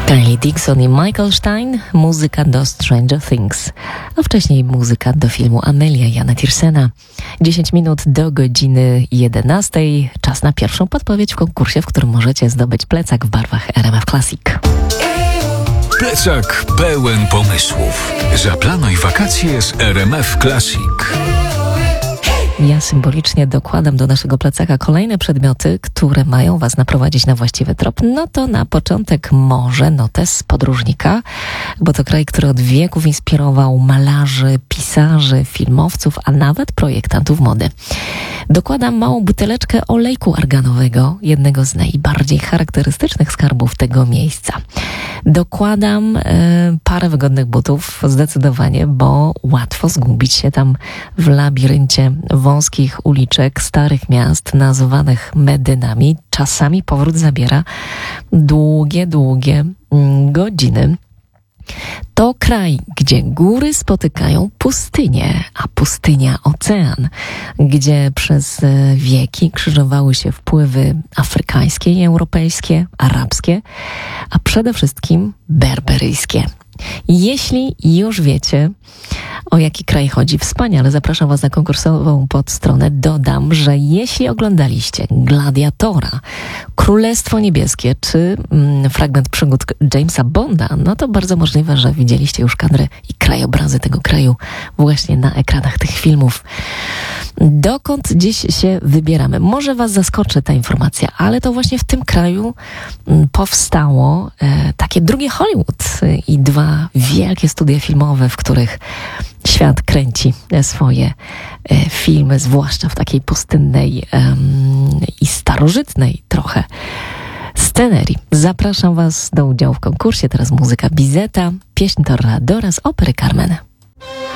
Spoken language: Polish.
Kylie Dixon i Michael Stein, muzyka do Stranger Things, a wcześniej muzyka do filmu Amelia Jana Tiersena. 10 minut do godziny 11. Czas na pierwszą podpowiedź w konkursie, w którym możecie zdobyć plecak w barwach RMF Classic. Plecak pełen pomysłów. Zaplanuj wakacje z RMF Classic. Ja symbolicznie dokładam do naszego plecaka kolejne przedmioty, które mają Was naprowadzić na właściwy trop. No to na początek może notes podróżnika, bo to kraj, który od wieków inspirował malarzy, pisarzy, filmowców, a nawet projektantów mody. Dokładam małą buteleczkę olejku arganowego, jednego z najbardziej charakterystycznych skarbów tego miejsca. Dokładam parę wygodnych butów, zdecydowanie, bo łatwo zgubić się tam w labiryncie wąskich uliczek starych miast nazywanych Medynami. Czasami powrót zabiera długie godziny. To kraj, gdzie góry spotykają pustynię, a pustynia ocean, gdzie przez wieki krzyżowały się wpływy afrykańskie i europejskie, arabskie, a przede wszystkim berberyjskie. Jeśli już wiecie, o jaki kraj chodzi, wspaniale, zapraszam Was na konkursową podstronę. Dodam, że jeśli oglądaliście Gladiatora, Królestwo Niebieskie czy fragment przygód Jamesa Bonda, no to bardzo możliwe, że widzieliście już kadry i krajobrazy tego kraju właśnie na ekranach tych filmów. Dokąd dziś się wybieramy? Może Was zaskoczy ta informacja, ale to właśnie w tym kraju powstało takie drugie Hollywood i dwa wielkie studia filmowe, w których świat kręci swoje filmy, zwłaszcza w takiej pustynnej i starożytnej trochę scenerii. Zapraszam Was do udziału w konkursie. Teraz muzyka Bizeta, pieśń Toreadora z opery Carmen.